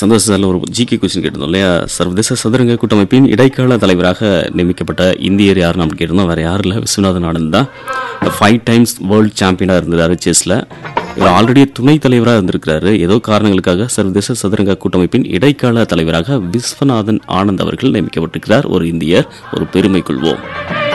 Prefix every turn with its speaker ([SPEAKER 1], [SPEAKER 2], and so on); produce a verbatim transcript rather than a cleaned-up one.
[SPEAKER 1] சந்தோஷ் சார்ல ஒரு GK question கேட்டிருந்தோம் இல்லையா? சர்வதேச சதுரங்க கூட்டமைப்பின் இடைக்கால தலைவராக நியமிக்கப்பட்ட இந்தியர் யாருன்னு நம்ம கேட்டிருந்தோம். வேற யாரும் இல்லை, விஸ்வநாதன் ஆனந்த் தான். ஃபைவ் டைம்ஸ் வேர்ல்டு சாம்பியனாக இருந்தார் செஸ்ல. இவர் ஆல்ரெடி துணைத் தலைவராக இருந்திருக்கிறாரு. ஏதோ காரணங்களுக்காக சர்வதேச சதுரங்க கூட்டமைப்பின் இடைக்கால தலைவராக விஸ்வநாதன் ஆனந்த் அவர்கள் நியமிக்கப்பட்டிருக்கிறார். ஒரு இந்தியர், ஒரு பெருமை கொள்வோம்.